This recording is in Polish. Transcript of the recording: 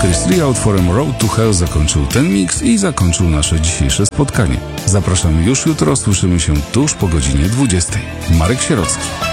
Chris Rea utworem Road to Hell zakończył ten miks i zakończył nasze dzisiejsze spotkanie. Zapraszam już jutro, słyszymy się tuż po godzinie 20. Marek Sierocki.